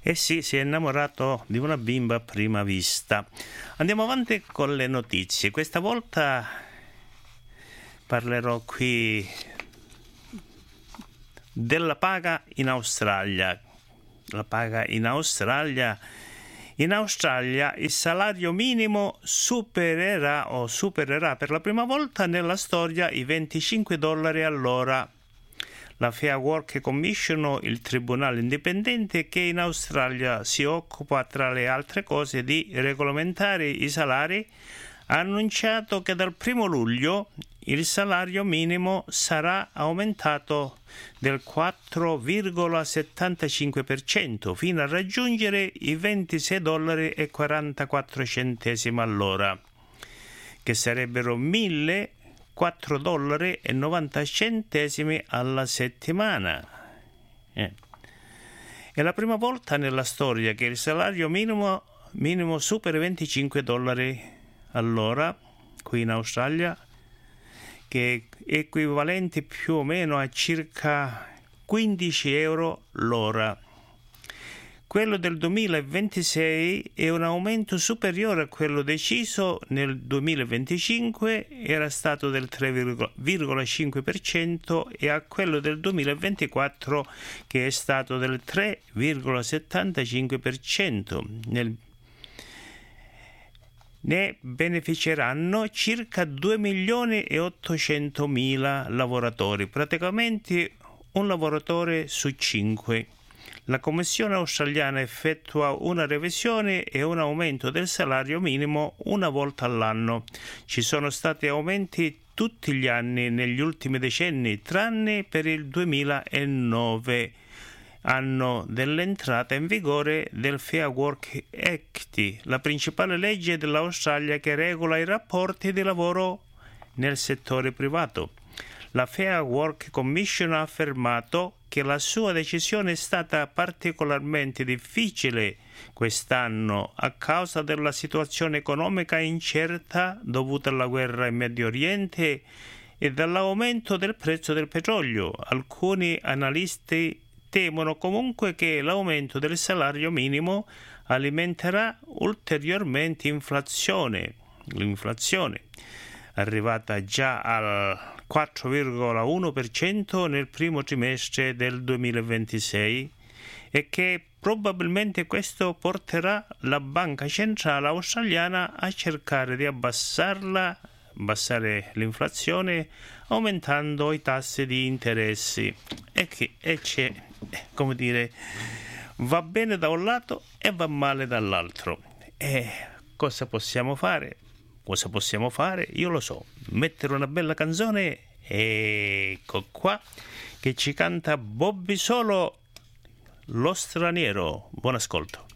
Eh sì, si è innamorato di una bimba a prima vista. Andiamo avanti con le notizie. Questa volta parlerò qui della paga in Australia. La paga in Australia. In Australia il salario minimo supererà per la prima volta nella storia i $25 all'ora. La Fair Work Commission, il tribunale indipendente che in Australia si occupa, tra le altre cose, di regolamentare i salari, ha annunciato che dal 1 luglio il salario minimo sarà aumentato del 4,75% fino a raggiungere i $26,44 all'ora, che sarebbero $1.004,90 alla settimana. È la prima volta nella storia che il salario minimo supera i $25 all'ora qui in Australia, che è equivalente più o meno a circa €15 l'ora. Quello del 2026 è un aumento superiore a quello deciso nel 2025, era stato del 3,5%, e a quello del 2024 che è stato del 3,75%. Ne beneficeranno circa 2.800.000 lavoratori, praticamente un lavoratore su 5. La Commissione australiana effettua una revisione e un aumento del salario minimo una volta all'anno. Ci sono stati aumenti tutti gli anni negli ultimi decenni, tranne per il 2009, anno dell'entrata in vigore del Fair Work Act, la principale legge dell'Australia che regola i rapporti di lavoro nel settore privato. La Fair Work Commission ha affermato che la sua decisione è stata particolarmente difficile quest'anno a causa della situazione economica incerta dovuta alla guerra in Medio Oriente e dall'aumento del prezzo del petrolio. Alcuni analisti temono comunque che l'aumento del salario minimo alimenterà ulteriormente l'inflazione, arrivata già al 4,1% nel primo trimestre del 2026, e che probabilmente questo porterà la Banca Centrale Australiana a cercare di abbassare l'inflazione aumentando i tassi di interessi. Come dire, va bene da un lato e va male dall'altro. Cosa possiamo fare? Io lo so, mettere una bella canzone, ecco qua, che ci canta Bobby Solo, Lo Straniero. Buon ascolto.